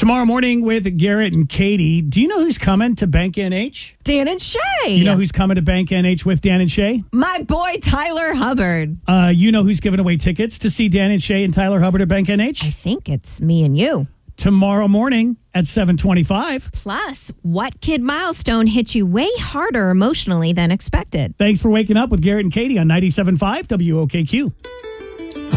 Tomorrow morning with Garrett and Katie. Do you know who's coming to Bank NH? Dan and Shay. You know who's coming to Bank NH with Dan and Shay? My boy, Tyler Hubbard. You know who's giving away tickets to see Dan and Shay and Tyler Hubbard at Bank NH? I think it's me and you. Tomorrow morning at 7:25. Plus, what kid milestone hit you way harder emotionally than expected? Thanks for waking up with Garrett and Katie on 97.5 WOKQ.